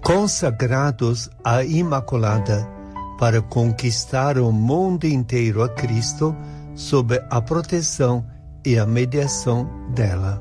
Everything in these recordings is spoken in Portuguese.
consagrados à Imaculada, para conquistar o mundo inteiro a Cristo sob a proteção e a mediação dela.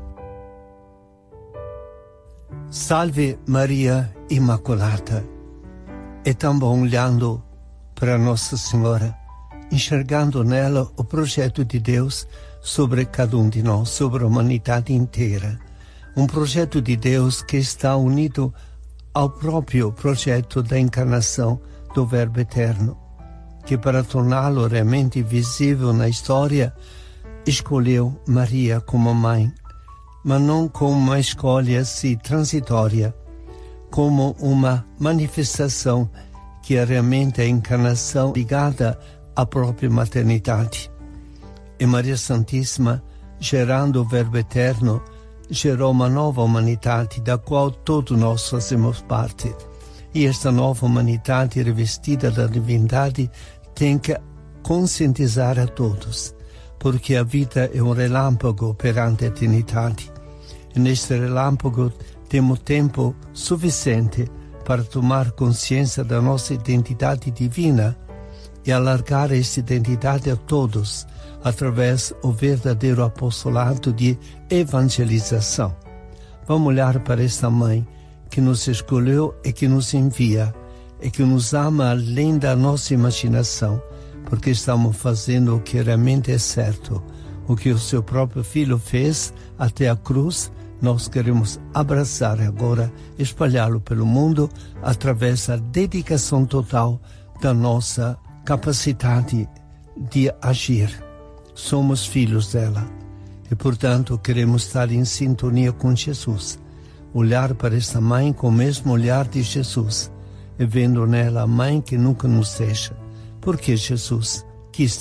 Salve Maria Immacolata. É tão bom olhando para Nossa Senhora, enxergando nela o projeto de Deus sobre cada um de nós, sobre a humanidade inteira. Um projeto de Deus que está unido ao próprio projeto da encarnação do Verbo Eterno, que para torná-lo realmente visível na história, escolheu Maria como mãe, mas não como uma escolha assim transitória, como uma manifestação que é realmente a encarnação ligada à própria maternidade. E Maria Santíssima, gerando o Verbo Eterno, gerou uma nova humanidade da qual todos nós fazemos parte. E esta nova humanidade revestida da divindade tem que conscientizar a todos, porque a vida é um relâmpago perante a eternidade. E neste relâmpago temos tempo suficiente para tomar consciência da nossa identidade divina e alargar esta identidade a todos, através do verdadeiro apostolado de evangelização. Vamos olhar para esta mãe que nos escolheu e que nos envia, e que nos ama além da nossa imaginação, porque estamos fazendo o que realmente é certo. O que o seu próprio Filho fez até a cruz, nós queremos abraçar agora, espalhá-lo pelo mundo, através da dedicação total da nossa capacidade de agir. Somos filhos dela e, portanto, queremos estar em sintonia com Jesus. Olhar para esta mãe com o mesmo olhar de Jesus e vendo nela a mãe que nunca nos deixa. Porque Jesus quis